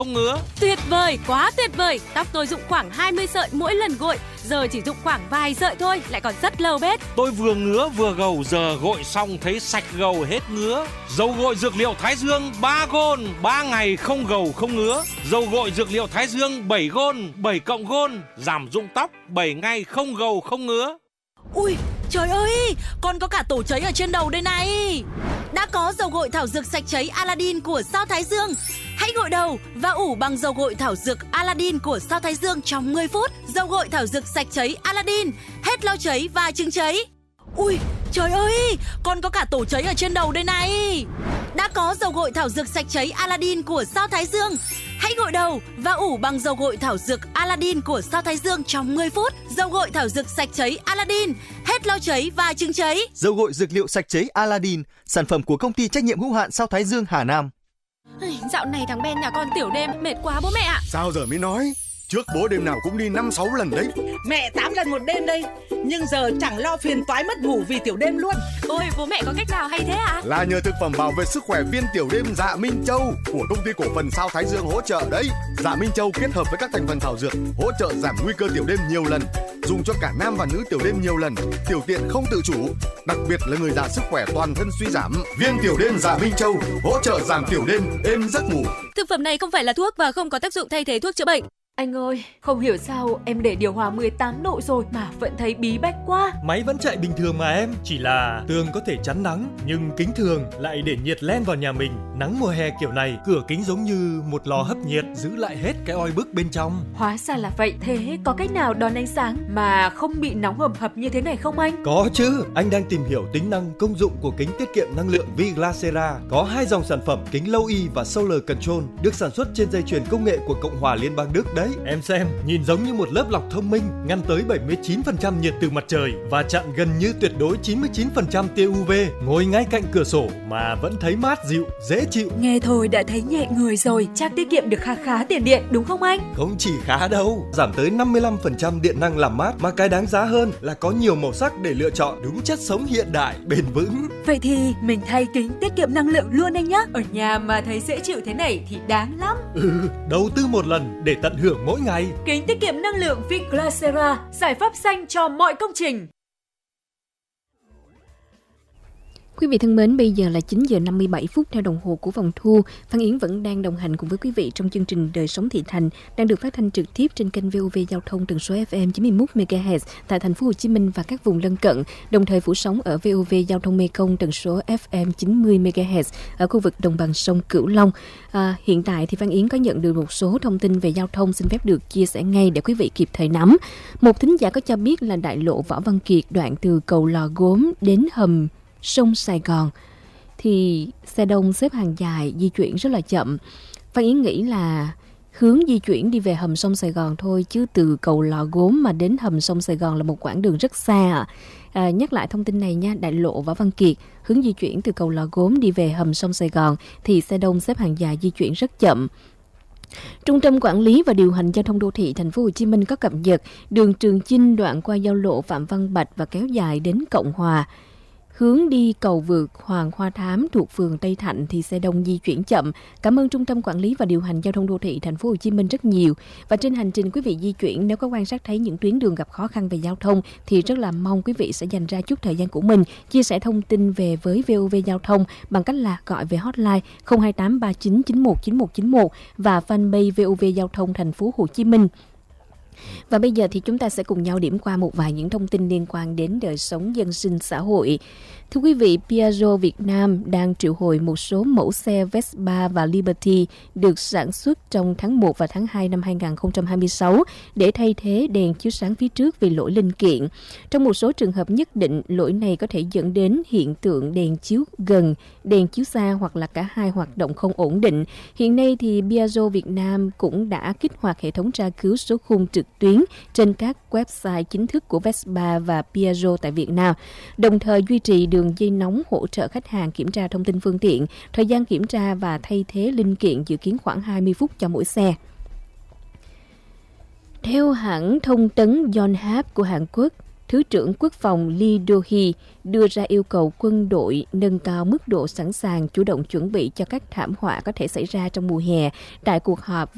không ngứa. Tuyệt vời, quá tuyệt vời. Tóc tôi rụng khoảng 20 sợi mỗi lần gội, giờ chỉ rụng khoảng vài sợi thôi, lại còn rất lâu bết. Tôi vừa ngứa vừa gầu, giờ gội xong thấy sạch gầu hết ngứa. Dầu gội dược liệu Thái Dương 3 gôn, 3 ngày không gầu không ngứa. Dầu gội dược liệu Thái Dương 7 gôn, 7 cộng gôn, giảm rụng tóc 7 ngày không gầu không ngứa. Ui, trời ơi, con có cả tổ cháy ở trên đầu đây này. Đã có dầu gội thảo dược sạch cháy Aladdin của Sao Thái Dương. Hãy gội đầu và ủ bằng dầu gội thảo dược Aladdin của Sao Thái Dương trong 10 phút. Dầu gội thảo dược sạch cháy Aladdin, hết lau cháy và chứng cháy. Ui, trời ơi, con có cả tổ cháy ở trên đầu đây này. Đã có dầu gội thảo dược sạch cháy Aladdin của Sao Thái Dương. Hãy gội đầu và ủ bằng dầu gội thảo dược Aladdin của Sao Thái Dương trong 10 phút. Dầu gội thảo dược sạch cháy Aladdin, hết lau cháy và chứng cháy. Dầu gội dược liệu sạch cháy Aladdin, sản phẩm của công ty trách nhiệm hữu hạn Sao Thái Dương Hà Nam. Dạo này thằng Ben nhà con tiểu đêm mệt quá bố mẹ ạ. Sao giờ mới nói? Trước bố đêm nào cũng đi 5-6 lần đấy. Mẹ 8 lần một đêm đây. Nhưng giờ chẳng lo phiền toái mất ngủ vì tiểu đêm luôn. Ôi bố mẹ có cách nào hay thế ạ? Là nhờ thực phẩm bảo vệ sức khỏe viên tiểu đêm Dạ Minh Châu của công ty cổ phần Sao Thái Dương hỗ trợ đấy. Dạ Minh Châu kết hợp với các thành phần thảo dược hỗ trợ giảm nguy cơ tiểu đêm nhiều lần, dùng cho cả nam và nữ tiểu đêm nhiều lần, tiểu tiện không tự chủ, đặc biệt là người già sức khỏe toàn thân suy giảm. Viên tiểu đêm Dạ Minh Châu hỗ trợ giảm tiểu đêm, êm giấc ngủ. Thực phẩm này không phải là thuốc và không có tác dụng thay thế thuốc chữa bệnh. Anh ơi, không hiểu sao em để điều hòa 18 độ rồi mà vẫn thấy bí bách quá. Máy vẫn chạy bình thường mà em, chỉ là tường có thể chắn nắng, nhưng kính thường lại để nhiệt len vào nhà mình. Nắng mùa hè kiểu này, cửa kính giống như một lò hấp nhiệt, giữ lại hết cái oi bức bên trong. Hóa ra là vậy, thế có cách nào đón ánh sáng mà không bị nóng hầm hập như thế này không anh? Có chứ, anh đang tìm hiểu tính năng công dụng của kính tiết kiệm năng lượng Viglasera. Có 2 dòng sản phẩm kính Low E và Solar Control được sản xuất trên dây chuyền công nghệ của Cộng hòa Liên bang Đức đấy. Em xem, nhìn giống như một lớp lọc thông minh, ngăn tới 79% nhiệt từ mặt trời và chặn gần như tuyệt đối 99% tia UV. Ngồi ngay cạnh cửa sổ mà vẫn thấy mát dịu, dễ chịu. Nghe thôi đã thấy nhẹ người rồi, chắc tiết kiệm được khá tiền điện đúng không anh? Không chỉ khá đâu, giảm tới 55% điện năng làm mát, mà cái đáng giá hơn là có nhiều màu sắc để lựa chọn, đúng chất sống hiện đại, bền vững. Vậy thì mình thay kính tiết kiệm năng lượng luôn anh nhé. Ở nhà mà thấy dễ chịu thế này thì đáng lắm. Đầu tư một lần để tận hưởng mỗi ngày. Kính tiết kiệm năng lượng Viglasera, giải pháp xanh cho mọi công trình. Quý vị thân mến, bây giờ là 9 giờ 57 phút theo đồng hồ của vòng thu. Phan Yến vẫn đang đồng hành cùng với quý vị trong chương trình Đời sống thị thành đang được phát thanh trực tiếp trên kênh VOV Giao thông tần số FM 91 MHz tại thành phố Hồ Chí Minh và các vùng lân cận, đồng thời phủ sóng ở VOV Giao thông Mekong tần số FM 90 MHz ở khu vực đồng bằng sông Cửu Long. Hiện tại thì Phan Yến có nhận được một số thông tin về giao thông, xin phép được chia sẻ ngay để quý vị kịp thời nắm. Một thính giả có cho biết là đại lộ Võ Văn Kiệt đoạn từ cầu Lò Gốm đến hầm sông Sài Gòn thì xe đông xếp hàng dài, di chuyển rất là chậm. Phan Yến nghĩ là hướng di chuyển đi về hầm sông Sài Gòn thôi, chứ từ cầu Lò Gốm mà đến hầm sông Sài Gòn là một quãng đường rất xa. Nhắc lại thông tin này nha, đại lộ Võ Văn Kiệt hướng di chuyển từ cầu Lò Gốm đi về hầm sông Sài Gòn thì xe đông xếp hàng dài, di chuyển rất chậm. Trung tâm Quản lý và Điều hành Giao thông Đô thị Thành phố Hồ Chí Minh có cập nhật đường Trường Chinh đoạn qua giao lộ Phạm Văn Bạch và kéo dài đến Cộng Hòa. Hướng đi cầu vượt Hoàng Hoa Thám thuộc phường Tây Thạnh thì xe đông di chuyển chậm. Cảm ơn Trung tâm Quản lý và Điều hành Giao thông Đô thị Thành phố Hồ Chí Minh rất nhiều. Và trên hành trình quý vị di chuyển, nếu có quan sát thấy những tuyến đường gặp khó khăn về giao thông thì rất là mong quý vị sẽ dành ra chút thời gian của mình chia sẻ thông tin về với VOV Giao thông bằng cách là gọi về hotline 028 39 91 91 91 và fanpage VOV Giao thông Thành phố Hồ Chí Minh. Và bây giờ thì chúng ta sẽ cùng nhau điểm qua một vài những thông tin liên quan đến đời sống dân sinh xã hội. Thưa quý vị, Piaggio Việt Nam đang triệu hồi một số mẫu xe Vespa và Liberty được sản xuất trong tháng 1 và tháng 2 năm 2026 để thay thế đèn chiếu sáng phía trước vì lỗi linh kiện. Trong một số trường hợp nhất định, lỗi này có thể dẫn đến hiện tượng đèn chiếu gần, đèn chiếu xa hoặc là cả hai hoạt động không ổn định. Hiện nay thì Piaggio Việt Nam cũng đã kích hoạt hệ thống tra cứu số khung trực tuyến trên các website chính thức của Vespa và Piaggio tại Việt Nam, đồng thời duy trì đường dây nóng hỗ trợ khách hàng kiểm tra thông tin phương tiện. Thời gian kiểm tra và thay thế linh kiện dự kiến khoảng 20 phút cho mỗi xe. Theo hãng thông tấn Yonhap của Hàn Quốc, Thứ trưởng Quốc phòng Lee Do-hee đưa ra yêu cầu quân đội nâng cao mức độ sẵn sàng chủ động chuẩn bị cho các thảm họa có thể xảy ra trong mùa hè tại cuộc họp